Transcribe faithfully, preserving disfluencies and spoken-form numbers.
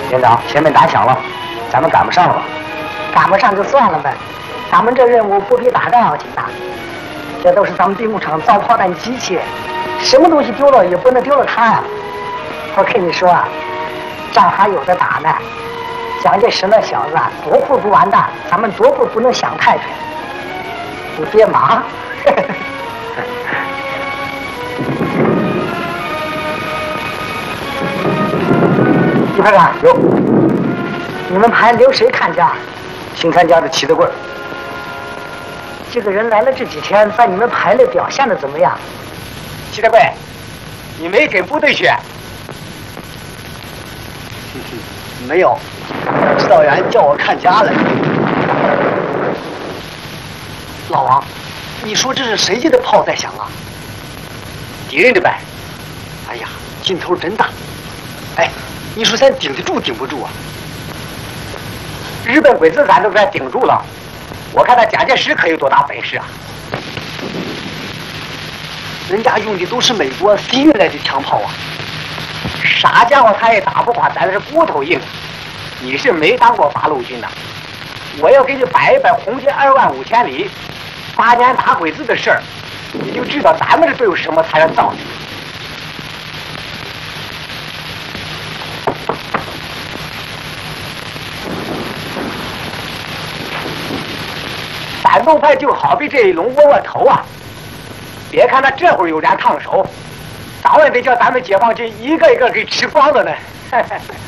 连长，前面打响了，咱们赶不上了。 赶不上就算了呗，咱们这任务不比打仗要紧呐。这都是咱们兵工厂造炮弹机器，什么东西丢了也不能丢了它呀。我跟你说啊，仗还有的打呢。蒋介石那小子啊，多会不完蛋，咱们多会不能想太平。你别忙。李排长， 有， 你们排留谁看家？ 新参加的齐德贵。 这个人来了这几天，在你们排里表现的怎么样？ 齐德贵，你没给部队选？ 没有，指导员叫我看家来。老王，你说这是谁家的炮在响啊？ 敌人的呗。 哎呀，劲头真大。哎，你说咱顶得住顶不住啊？ 日本鬼子咱都给顶住了，我看他蒋介石可有多大本事啊！ 人家用的都是美国 C 运来的枪炮啊， 啥家伙他也打不垮咱，是骨头硬。你是没当过八路军呐，我要给你摆一摆红军二万五千里，八年打鬼子的事儿，你就知道咱们这都有什么才能造的。反动派就好比这一笼窝窝头啊，别看他这会儿有点烫手，早晚得叫咱们解放军一个一个给吃光了呢。